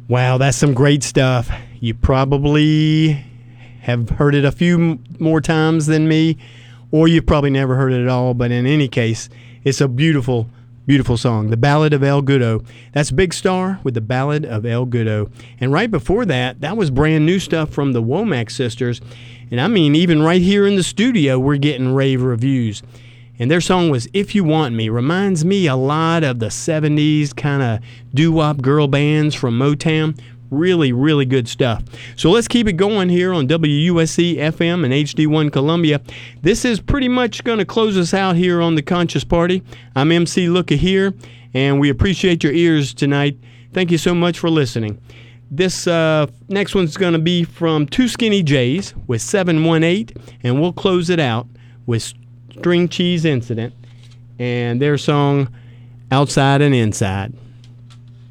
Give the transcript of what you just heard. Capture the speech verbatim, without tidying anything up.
Wow, that's some great stuff. You probably have heard it a few m- more times than me, or you've probably never heard it at all, but in any case, it's a beautiful, beautiful song. The Ballad of El Goodo. That's Big Star with The Ballad of El Goodo. And right before that, that was brand new stuff from the Womack sisters. And I mean, even right here in the studio, we're getting rave reviews. And their song was If You Want Me. Reminds me a lot of the seventies kind of doo-wop girl bands from Motown. Really, really good stuff. So let's keep it going here on W U S C F M and H D one Columbia. This is pretty much going to close us out here on The Conscious Party. I'm M C Looka here, and we appreciate your ears tonight. Thank you so much for listening. This uh, next one's going to be from Two Skinny Jays with seven one eight, and we'll close it out with String Cheese Incident and their song Outside and Inside.